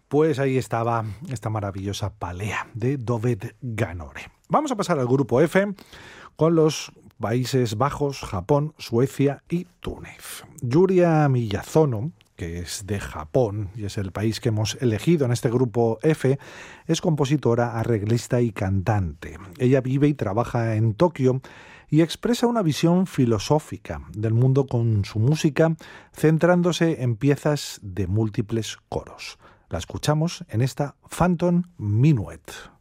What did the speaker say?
Pues ahí estaba esta maravillosa Palea de Dovet Ganore. Vamos a pasar al grupo F con los Países Bajos, Japón, Suecia y Túnez. Yuria Miyazono, que es de Japón y es el país que hemos elegido en este grupo F, es compositora, arreglista y cantante. Ella vive y trabaja en Tokio y expresa una visión filosófica del mundo con su música, centrándose en piezas de múltiples coros. La escuchamos en esta Phantom Minuet.